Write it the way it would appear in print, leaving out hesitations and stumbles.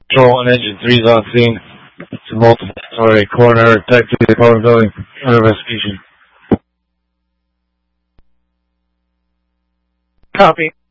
Control 1, Engine 3's on scene. It's a multiple-story coroner attack to the apartment building under investigation. Copy.